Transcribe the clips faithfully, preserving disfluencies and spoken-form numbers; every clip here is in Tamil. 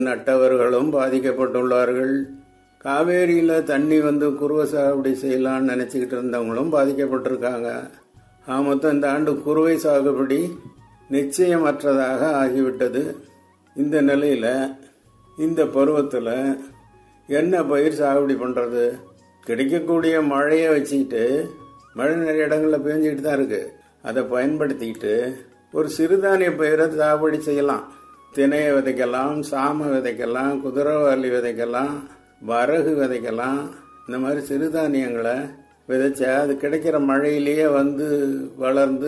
நட்டவர்களும் பாதிக்கப்பட்டுள்ளார்கள். காவேரியில் தண்ணி வந்து குறுவை சாகுபடி செய்யலான்னு நினச்சிக்கிட்டு இருந்தவங்களும் பாதிக்கப்பட்டிருக்காங்க. மொத்தம் இந்த ஆண்டு குறுவை சாகுபடி நிச்சயமற்றதாக ஆகிவிட்டது. இந்த நிலையில் இந்த பருவத்தில் என்ன பயிர் சாகுபடி பண்ணுறது? கிடைக்கக்கூடிய மழையை வச்சுக்கிட்டு, மழை நிறைய இடங்களில் பேஞ்சிக்கிட்டு தான் இருக்குது, அதை பயன்படுத்திக்கிட்டு ஒரு சிறுதானிய பயிரை சாகுபடி செய்யலாம். திணையை விதைக்கலாம், சாம விதைக்கலாம், குதிரைவாலி விதைக்கலாம், வரகு விதைக்கலாம். இந்த மாதிரி சிறுதானியங்களை விதைச்சா அது கிடைக்கிற மழையிலேயே வந்து வளர்ந்து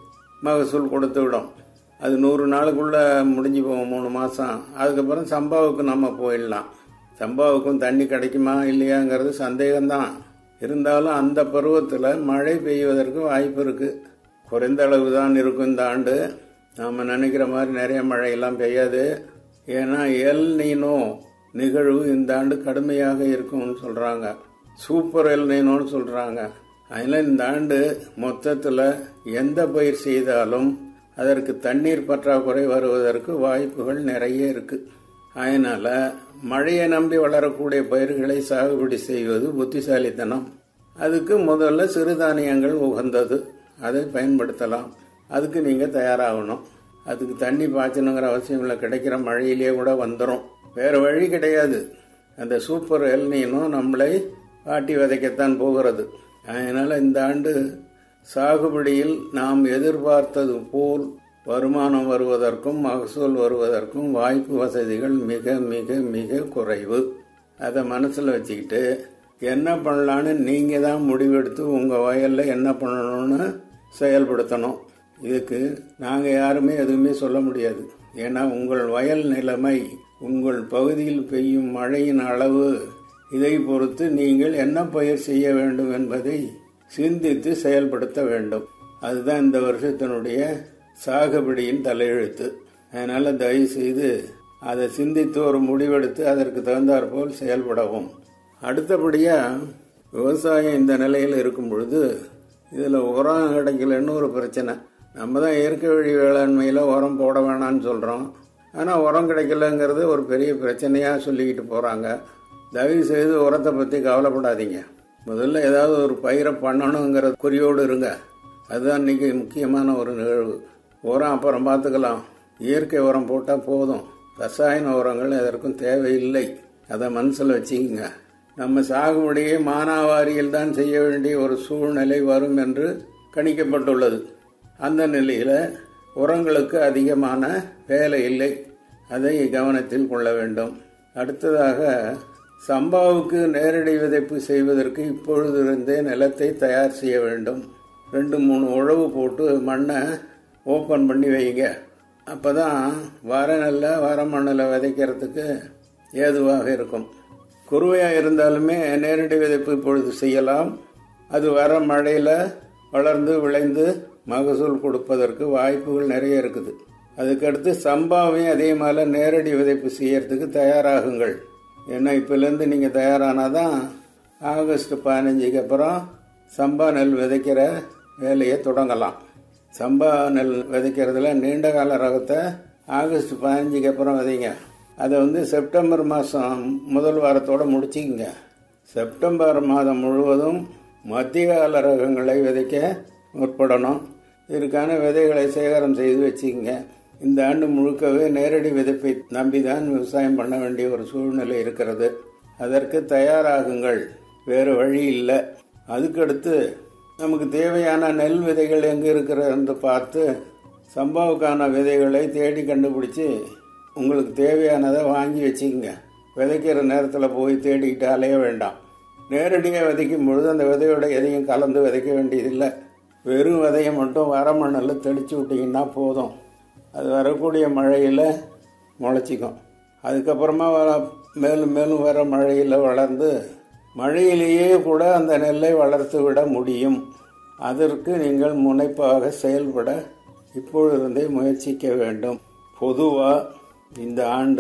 மகசூல் கொடுத்து விடும். அது நூறு நாளுக்குள்ளே முடிஞ்சு போகும், மூணு மாதம். அதுக்கப்புறம் சம்பாவுக்கு நம்ம போயிடலாம். சம்பாவுக்கும் தண்ணி கிடைக்குமா இல்லையாங்கிறது சந்தேகம்தான். இருந்தாலும் அந்த பருவத்தில் மழை பெய்வதற்கு வாய்ப்பு இருக்குது. குறைந்த அளவு தான் இருக்கும் இந்த ஆண்டு. நாம் நினைக்கிற மாதிரி நிறைய மழையெல்லாம் பெய்யாது. ஏன்னா எல் நீனோ நிகழ்வு இந்த ஆண்டு கடுமையாக இருக்கும்னு சொல்கிறாங்க. சூப்பர் எல் நீனோன்னு சொல்கிறாங்க. அதனால் இந்த ஆண்டு மொத்தத்தில் எந்த பயிர் செய்தாலும் அதற்கு தண்ணீர் பற்றாக்குறை வருவதற்கு வாய்ப்புகள் நிறைய இருக்குது. அதனால் மழையை நம்பி வளரக்கூடிய பயிர்களை சாகுபடி செய்வது புத்திசாலித்தனம். அதுக்கு முதல்ல சிறுதானியங்கள் உகந்தது, அதை பயன்படுத்தலாம். அதுக்கு நீங்கள் தயாராகணும். அதுக்கு தண்ணி பாய்ச்சணுங்கிற அவசியம் இல்லை, கிடைக்கிற மழையிலே கூட வந்துடும். வேறு வழி கிடையாது. அந்த சூப்பர் எல்னினும் நம்மளை வாட்டி விதைக்கத்தான் போகிறது. அதனால் இந்த ஆண்டு சாகுபடியில் நாம் எதிர்பார்த்தது போல் வருமானம் வருவதற்கும் மகசூல் வருவதற்கும் வாய்ப்பு வசதிகள் மிக மிக மிக குறைவு. அதை மனசில் வச்சுக்கிட்டு என்ன பண்ணலான்னு நீங்கள் தான் முடிவெடுத்து உங்கள் வயலில் என்ன பண்ணணும்னு செயல்படுத்தணும். இதுக்கு நாங்கள் யாருமே எதுவுமே சொல்ல முடியாது. ஏன்னா உங்கள் வயல் நிலைமை, உங்கள் பகுதியில் பெய்யும் மழையின் அளவு, இதை பொறுத்து நீங்கள் என்ன பயிர் செய்ய வேண்டும் என்பதை சிந்தித்து செயல்படுத்த வேண்டும். அதுதான் இந்த வருஷத்தினுடைய சாகுபடியின் தலையெழுத்து. அதனால் தயவு செய்து அதை சிந்தித்து ஒரு முடிவெடுத்து அதற்கு தகுந்தாற்போல் செயல்படவும். அடுத்தபடியாக விவசாயம் இந்த நிலையில் இருக்கும் பொழுது இதில் உரம் கிடைக்கலன்னு ஒரு பிரச்சனை. நம்ம தான் இயற்கை வழி வேளாண்மையில் உரம் போட வேணான்னு சொல்கிறோம். ஆனால் உரம் கிடைக்கலங்கிறது ஒரு பெரிய பிரச்சனையாக சொல்லிக்கிட்டு போகிறாங்க. தயவு செய்து உரத்தை பற்றி கவலைப்படாதீங்க. முதல்ல ஏதாவது ஒரு பயிரை பண்ணணுங்கிற குறியோடு இருங்க. அதுதான் இன்றைக்கி முக்கியமான ஒரு நிகழ்வு. உரம் அப்புறம் பார்த்துக்கலாம். இயற்கை உரம் போட்டால் போதும். ரசாயன உரங்கள் எதற்கும் தேவையில்லை. அதை மனசில் வச்சுக்கோங்க. நம்ம சாகுபடியை மானாவாரியில் தான் செய்ய வேண்டிய ஒரு சூழ்நிலை வரும் என்று கணிக்கப்பட்டுள்ளது. அந்த நிலையில் உரங்களுக்கு அதிகமான வேலை இல்லை. அதை கவனத்தில் கொள்ள வேண்டும். அடுத்ததாக சம்பாவுக்கு நேரடி விதைப்பு செய்வதற்கு இப்பொழுதிருந்தே நிலத்தை தயார் செய்ய வேண்டும். ரெண்டு மூணு உழவு போட்டு மண்ணை ஓப்பன் பண்ணி வைங்க. அப்போ தான் வர நெல்லை வர மண்ணில் விதைக்கிறதுக்கு ஏதுவாக இருக்கும். குறுவையாக இருந்தாலுமே நேரடி விதைப்பு இப்பொழுது செய்யலாம். அது வர மழையில் வளர்ந்து விளைந்து மகசூல் கொடுப்பதற்கு வாய்ப்புகள் நிறைய இருக்குது. அதுக்கடுத்து சம்பாவையும் அதே மாதிரி நேரடி விதைப்பு செய்யறதுக்கு தயாராகுங்கள். ஏன்னா இப்போலேருந்து நீங்கள் தயாரானால் தான் ஆகஸ்ட் பதினஞ்சுக்கு அப்புறம் சம்பா நெல் விதைக்கிற வேலையை தொடங்கலாம். சம்பா நெல் விதைக்கிறதுல நீண்ட கால ரகத்தை ஆகஸ்ட் பதினஞ்சுக்கு அப்புறம் விதைங்க. அதை வந்து செப்டம்பர் மாதம் முதல் வாரத்தோடு முடிச்சிக்கங்க. செப்டம்பர் மாதம் முழுவதும் மத்திய கால ரகங்களை விதைக்க முற்படணும். இதற்கான விதைகளை சேகரம் செய்து வச்சுக்கங்க. இந்த ஆண்டு முழுக்கவே நேரடி விதைப்பை நம்பிதான் விவசாயம் பண்ண வேண்டிய ஒரு சூழ்நிலை இருக்கிறது. அதற்கு தயாராகுங்கள், வேறு வழி இல்லை. அதுக்கடுத்து நமக்கு தேவையான நெல் விதைகள் எங்கே இருக்கிறது என்று பார்த்து சம்பாவுக்கான விதைகளை தேடி கண்டுபிடிச்சி உங்களுக்கு தேவையானதை வாங்கி வச்சுக்கோங்க. விதைக்கிற நேரத்தில் போய் தேடிக்கிட்டு அலைய வேண்டாம். நேரடியாக விதைக்கும் பொழுது அந்த விதையோட எதையும் கலந்து விதைக்க வேண்டியதில்லை. வெறும் விதையை மட்டும் வர மண்ணில் தெளித்து விட்டிங்கன்னா போதும். அது வரக்கூடிய மழையில் முளைச்சிக்கும். அதுக்கப்புறமா வர மேலும் மேலும் வர மழையில் வளர்ந்து மழையிலேயே கூட அந்த நெல்லை வளர்த்து விட முடியும். அதற்கு நீங்கள் முனைப்பாக செயல்பட இப்பொழுதே முயற்சிக்க வேண்டும். பொதுவாக இந்த ஆண்டு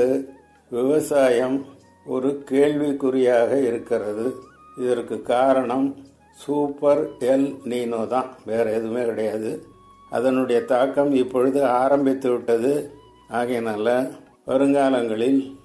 விவசாயம் ஒரு கேள்விக்குறியாக இருக்கிறது. இதற்கு காரணம் சூப்பர் எல் நீனோ தான், வேறு எதுவுமே கிடையாது. அதனுடைய தாக்கம் இப்பொழுது ஆரம்பித்து விட்டது. ஆகையினால வருங்காலங்களில்